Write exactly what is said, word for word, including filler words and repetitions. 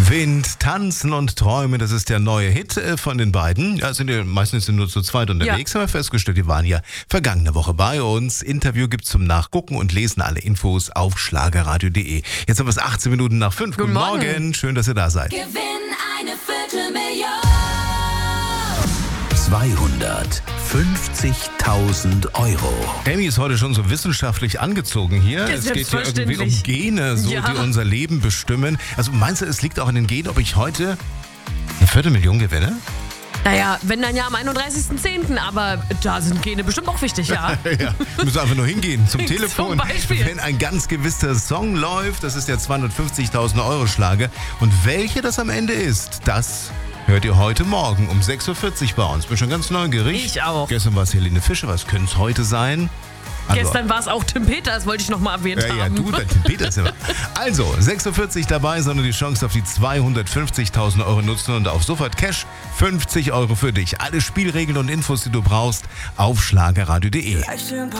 Wind, Tanzen und Träumen, das ist der neue Hit von den beiden. Ja, sind ja meistens nur zu zweit unterwegs, ja. Haben wir festgestellt, die waren ja vergangene Woche bei uns. Interview gibt's zum Nachgucken und lesen alle Infos auf schlagerradio punkt de. Jetzt haben wir es achtzehn Minuten nach fünf. Guten, Guten Morgen. Morgen, schön, dass ihr da seid. Gewinn eine Viertelmillion. zweihundertfünfzigtausend Euro. Amy ist heute schon so wissenschaftlich angezogen hier. Ja, es geht ja irgendwie um Gene, so, ja. die unser Leben bestimmen. Also meinst du, es liegt auch in den Genen, ob ich heute eine Viertelmillion gewinne? Naja, wenn dann ja am einunddreißigsten zehnten Aber da sind Gene bestimmt auch wichtig, ja. Ja, wir müssen einfach nur hingehen zum Telefon. Zum Beispiel. Wenn ein ganz gewisser Song läuft, das ist der zweihundertfünfzigtausend Euro Schlager. Und welche das am Ende ist, das hört ihr heute Morgen um sechs Uhr vierzig bei uns. Bin schon ganz neugierig. Ich auch. Gestern war es Helene Fischer, was könnte es heute sein? Also, Gestern war es auch Tim Peters, wollte ich noch mal erwähnt ja, haben. Ja, du, der Tim Peters immer. Also, sechs Uhr vierzig dabei, sondern die Chance auf die zweihundertfünfzigtausend Euro nutzen und auf sofort Cash fünfzig Euro für dich. Alle Spielregeln und Infos, die du brauchst, auf schlagerradio punkt de.